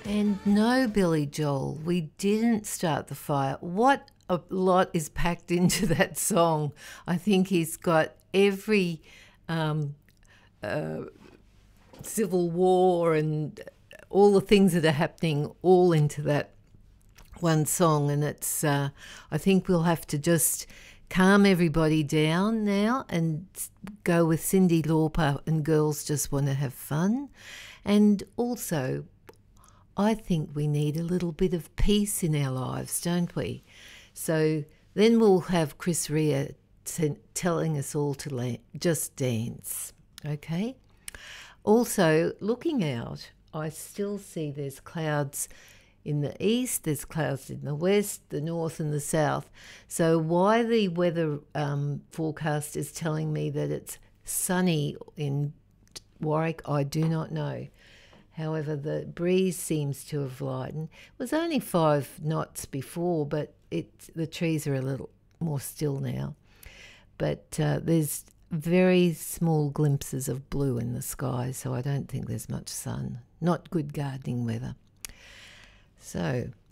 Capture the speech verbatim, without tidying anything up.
And no, Billy Joel, we didn't start the fire. What a lot is packed into that song. I think he's got every um, uh, civil war and all the things that are happening all into that one song. And it's, uh, I think we'll have to just calm everybody down now and go with Cyndi Lauper and Girls Just Want to Have Fun. And also, I think we need a little bit of peace in our lives, don't we? So then we'll have Chris Rea t- telling us all to la- just dance, okay? Also, looking out, I still see there's clouds in the east, there's clouds in the west, the north and the south. So why the weather um, forecast is telling me that it's sunny in Warwick, I do not know. However, the breeze seems to have lightened. It was only five knots before, but it the trees are a little more still now. But uh, there's very small glimpses of blue in the sky, so I don't think there's much sun. Not good gardening weather. So